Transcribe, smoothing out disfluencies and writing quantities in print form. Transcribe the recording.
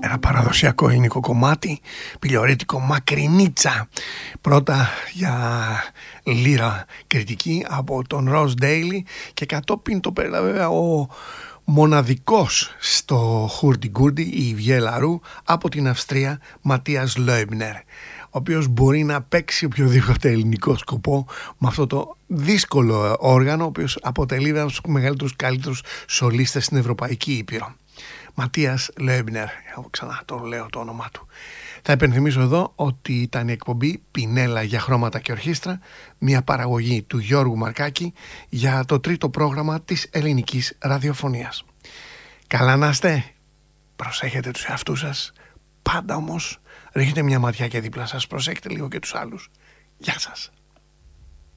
ένα παραδοσιακό ελληνικό κομμάτι, πηλιορίτικο, Μακρινίτσα. Πρώτα για λύρα κριτική από τον Ross Daly και κατόπιν το πέρα βέβαια ο μοναδικός στο χουρτι-γκουρτι, η Βιέλαρου, από την Αυστρία, Ματίας Λόιμπνερ, ο οποίος μπορεί να παίξει οποιοδήποτε ελληνικό σκοπό με αυτό το δύσκολο όργανο, ο οποίος αποτελεί ένα από τους μεγαλύτερους, καλύτερους σολίστες στην Ευρωπαϊκή Ήπειρο. Ματίας Λόιμπνερ, ξανά το λέω το όνομά του. Θα επενθυμίσω εδώ ότι ήταν η εκπομπή Πινέλα για χρώματα και ορχήστρα, μια παραγωγή του Γιώργου Μαρκάκη για το τρίτο πρόγραμμα της ελληνικής ραδιοφωνίας. Καλά να είστε, προσέχετε τους εαυτούς σας, πάντα όμως ρίχνετε μια ματιά και δίπλα σας, προσέχετε λίγο και τους άλλους. Γεια σας.